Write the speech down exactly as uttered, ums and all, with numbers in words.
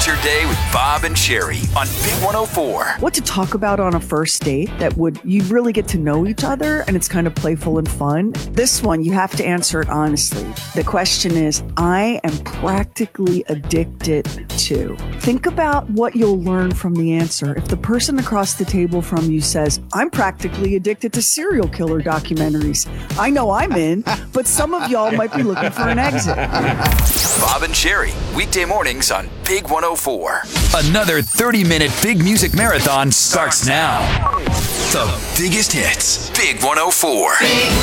your day with Bob and Sherry on Big one oh four. What to talk about on a first date that would you really get to know each other and it's kind of playful and fun? This one, you have to answer it honestly. The question is, I am practically addicted to. Think about what you'll learn from the answer. If the person across the table from you says, I'm practically addicted to serial killer documentaries, I know I'm in, but some of y'all might be looking for an exit. Bob and Sherry, weekday mornings on Big one oh four. Another thirty-minute big music marathon starts now. The biggest hits, Big one oh four.